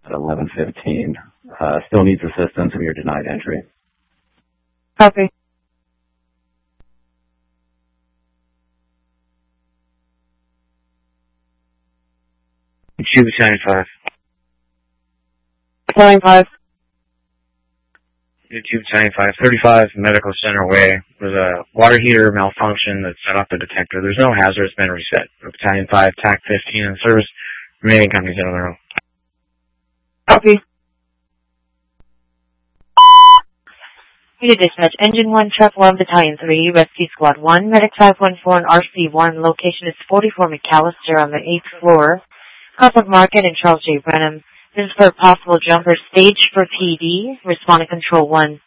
at 11:15. Still needs assistance. We are denied entry. Copy. Cube 75. Flying 5. Tube 75, 35 Medical Center Way. There's a water heater malfunction that set off the detector. There's no hazard. It's been reset. Battalion 5, TAC 15 in service. Remaining companies on their own. Copy. Unit Dispatch, Engine 1, Truck 1, Battalion 3, Rescue Squad 1, Medic 514 and RC1. Location is 44 McAllister on the 8th floor. Copland Market and Charles J. Brenham. This is for a possible jumper stage for PD. Responding Control 1.